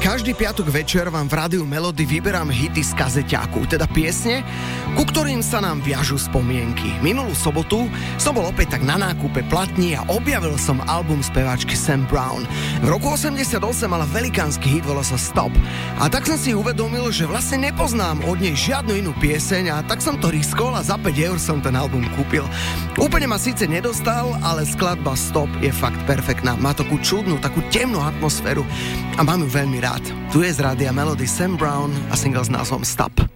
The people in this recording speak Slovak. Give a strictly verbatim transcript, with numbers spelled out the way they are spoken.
Každý piatok večer vám v Rádiu Melody vyberám hity z kazeťáku, teda piesne, ku ktorým sa nám viažú spomienky. Minulú sobotu som bol opäť tak na nákupe platní a objavil som album speváčky Sam Brown. V roku osemdesiatosem mala velikánsky hit, volal sa Stop. A tak som si uvedomil, že vlastne nepoznám od nej žiadnu inú pieseň a tak som to riskol a za päť eur som ten album kúpil. Úplne ma síce nedostal, ale skladba Stop je fakt perfektná. Má takú čudnú, takú temnú atmosféru a mám ju veľmi rád. Tu je z Rádia Melody Sam Brown a single s názvom Stop.